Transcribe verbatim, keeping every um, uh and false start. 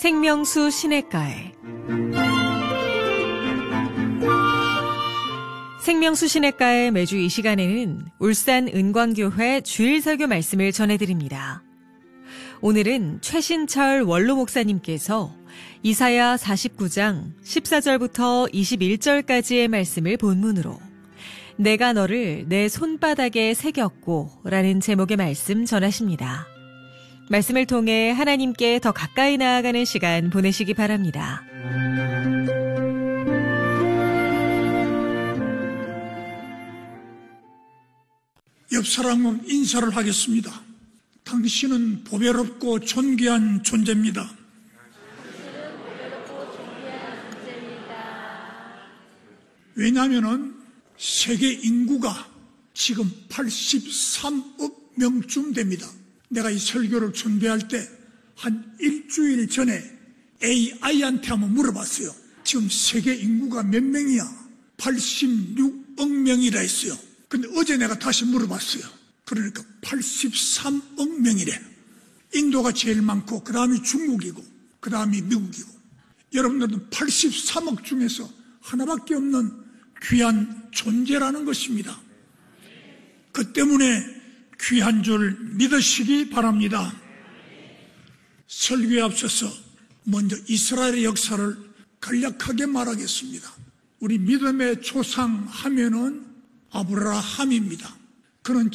생명수 시냇가에 생명수 시냇가에 매주 이 시간에는 울산 은광교회 주일설교 말씀을 전해드립니다. 오늘은 최신철 원로 목사님께서 이사야 사십구 장 십사 절부터 이십일 절까지의 말씀을 본문으로 내가 너를 내 손바닥에 새겼고 라는 제목의 말씀 전하십니다. 말씀을 통해 하나님께 더 가까이 나아가는 시간 보내시기 바랍니다. 옆 사람은 인사를 하겠습니다. 당신은 보배롭고 존귀한 존재입니다. 왜냐하면 세계 인구가 지금 팔십삼억 명쯤 됩니다. 내가 이 설교를 준비할 때 한 일주일 전에 에이아이한테 한번 물어봤어요. 지금 세계 인구가 몇 명이야? 팔십육억 명이라 했어요. 근데 어제 내가 다시 물어봤어요. 그러니까 팔십삼억 명이래. 인도가 제일 많고 그 다음이 중국이고 그 다음이 미국이고, 여러분들은 팔십삼억 중에서 하나밖에 없는 귀한 존재라는 것입니다. 그 때문에 귀한 줄 믿으시기 바랍니다. 설교에 앞서서 먼저 이스라엘의 역사를 간략하게 말하겠습니다. 우리 믿음의 조상 하면은 아브라함입니다. 그는